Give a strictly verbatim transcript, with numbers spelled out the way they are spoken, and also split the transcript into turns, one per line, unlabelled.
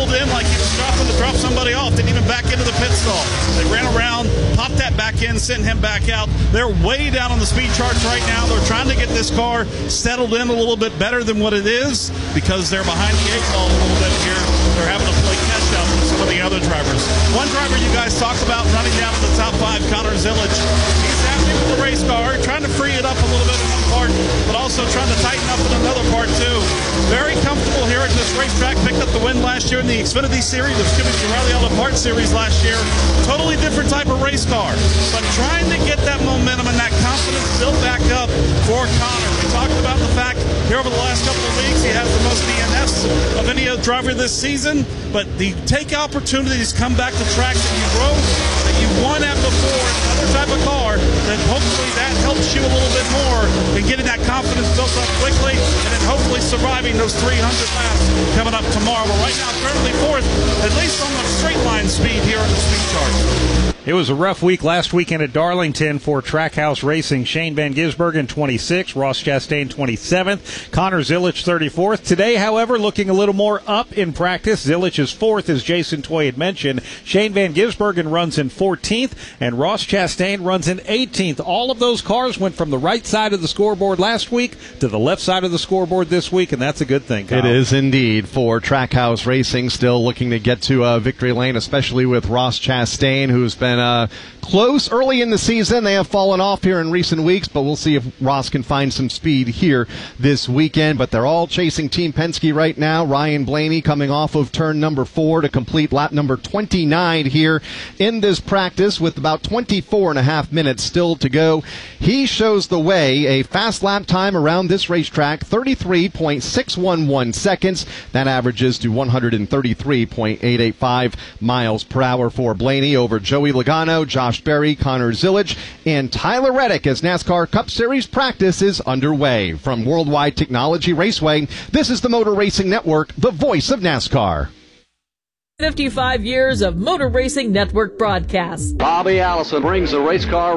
pulled in like he was dropping to drop somebody off. Didn't even back into the pit stall. They ran around, popped that back in, sent him back out. They're way down on the speed charts right now. They're trying to get this car settled in a little bit better than what it is because they're behind the eight ball a little bit here. They're having to play catch up with some of the other drivers. One driver you guys talked about running down to the top five, Connor Zilic. He's happy with the race car, trying to free it up a little bit in one part, but also trying to tighten up in another part too. Very comfortable here at this racetrack. Picked up the win last year in the Xfinity Series, excuse me, the Riley Auto Parts Series last year. Totally different type of race car, but trying to get that momentum and that confidence built back up for Connor. We talked about the fact here over the last couple of weeks he has the most D N Fs of any other driver this season, but the take opportunities come back to tracks that you drove, that you won at before, another type of car, that hopefully that helps you a little bit more in getting that confidence built up quickly and then hopefully surviving those three hundred laps coming up tomorrow. But right now, currently fourth, at least on the straight line speed here on the speed chart.
It was a rough week last weekend at Darlington for Trackhouse Racing. Shane Van Gisbergen, twenty-sixth, Ross Chastain, twenty-seventh, Connor Zilic, thirty-fourth. Today, however, looking a little more up in practice. Zilic is fourth, as Jason Toy had mentioned. Shane Van Gisbergen runs in fourteenth, and Ross Chastain runs in eighteenth. All of those cars went from the right side of the scoreboard last week to the left side of the scoreboard this week, and that's a good thing, Kyle.
It is indeed for Trackhouse Racing, still looking to get to uh, victory lane, especially with Ross Chastain, who's been uh, close early in the season. They have fallen off here in recent weeks, but we'll see if Ross can find some speed here this weekend. But they're all chasing Team Penske right now. Ryan Blaney coming off of turn number four to complete lap number twenty-nine here in this practice with about twenty-four and a half minutes still to go. He shows the way. A fast lap time around this racetrack, thirty-three point six one one seconds. That averages to one hundred thirty-three point eight eight five miles per hour for Blaney over Joey Logano, Josh Berry, Connor Zilic, and Tyler Reddick as NASCAR Cup Series practice is underway. From Worldwide Technology Raceway, this is the Motor Racing Network, the voice of NASCAR.
fifty-five years of Motor Racing Network broadcasts.
Bobby Allison brings the race car